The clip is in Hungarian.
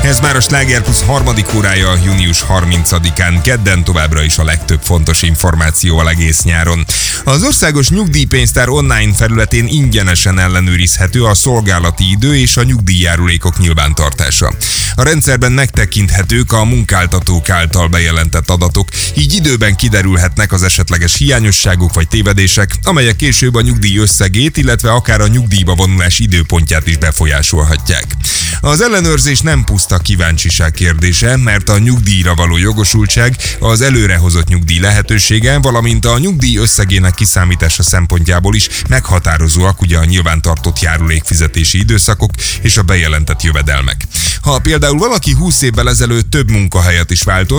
Ez már a Sláger Plus harmadik órája, június 30-án, kedden, továbbra is a legtöbb fontos információval egész nyáron. Az Országos Nyugdíjpénztár online felületén ingyenesen ellenőrizhető a szolgálati idő és a nyugdíjjárulékok nyilvántartása. A rendszerben megtekinthetők a munkáltatók által bejelentett adatok, így időben kiderülhetnek az esetleges hiányosságok vagy tévedések, amelyek később a nyugdíj összegét, illetve akár a nyugdíjba vonulás időpontját is befolyásolhatják. Az ellenőrzés nem puszta kíváncsiság kérdése, mert a nyugdíjra való jogosultság, az előrehozott nyugdíj lehetősége, valamint a nyugdíj összegének kiszámítása szempontjából is meghatározóak ugye a nyilvántartott járulékfizetési időszakok és a bejelentett jövedelmek. Ha például valaki 20 évvel ezelőtt több munkahelyet is váltott,